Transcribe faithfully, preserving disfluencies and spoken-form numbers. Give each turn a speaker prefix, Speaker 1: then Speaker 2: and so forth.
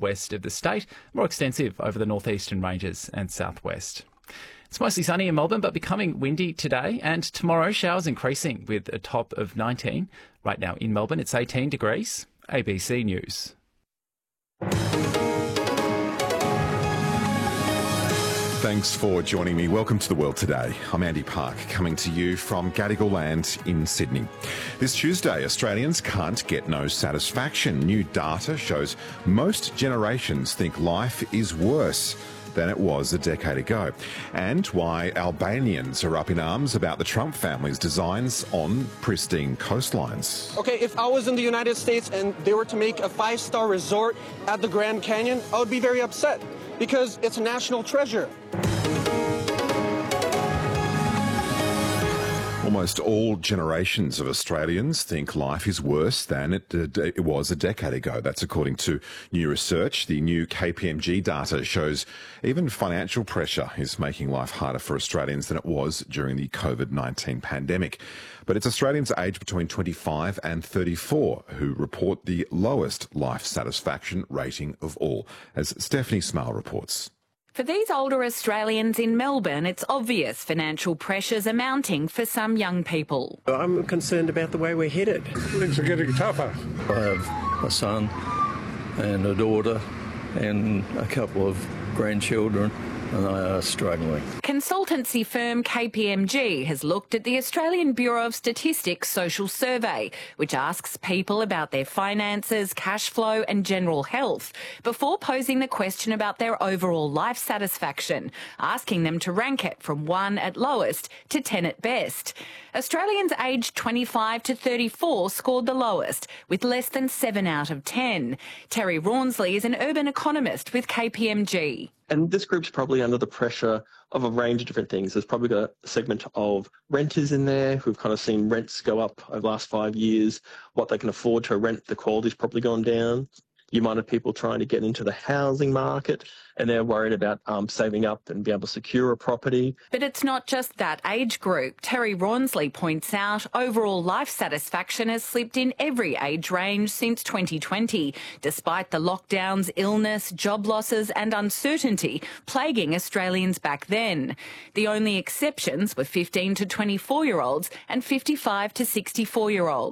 Speaker 1: west of the state, more extensive over the northeastern ranges and southwest. It's mostly sunny in Melbourne, but becoming windy today, and tomorrow showers increasing with a top of nineteen. Right now in Melbourne, it's eighteen degrees. A B C News.
Speaker 2: Thanks for joining me. Welcome to The World Today. I'm Andy Park, coming to you from Gadigal Land in Sydney. This Tuesday, Australians can't get no satisfaction. New data shows most generations think life is worse than it was a decade ago, and why Albanians are up in arms about the Trump family's designs on pristine coastlines.
Speaker 3: Okay, if I was in the United States and they were to make a five-star resort at the Grand Canyon, I would be very upset because it's a national treasure.
Speaker 2: Almost all generations of Australians think life is worse than it, uh, it was a decade ago. That's according to new research. The new K P M G data shows even financial pressure is making life harder for Australians than it was during the COVID nineteen pandemic. But it's Australians aged between twenty-five and thirty-four who report the lowest life satisfaction rating of all, as Stephanie Smale reports.
Speaker 4: For these older Australians in Melbourne, it's obvious financial pressures are mounting for some young people.
Speaker 3: I'm concerned about the way we're headed.
Speaker 5: Things are getting tougher.
Speaker 6: I have a son and a daughter and a couple of grandchildren, and they are struggling.
Speaker 4: Consultancy firm K P M G has looked at the Australian Bureau of Statistics social survey, which asks people about their finances, cash flow and general health before posing the question about their overall life satisfaction, asking them to rank it from one at lowest to ten at best. Australians aged twenty-five to thirty-four scored the lowest, with less than seven out of ten. Terry Rawnsley is an urban economist with K P M G.
Speaker 7: And this group's probably under the pressure of a range of different things. There's probably got a segment of renters in there who've kind of seen rents go up over the last five years. What they can afford to rent, the quality's probably gone down. You might have people trying to get into the housing market and they're worried about um, saving up and be able to secure a property.
Speaker 4: But it's not just that age group. Terry Rawnsley points out overall life satisfaction has slipped in every age range since twenty twenty, despite the lockdowns, illness, job losses and uncertainty plaguing Australians back then. The only exceptions were fifteen to twenty-four-year-olds and fifty-five to sixty-four-year-olds.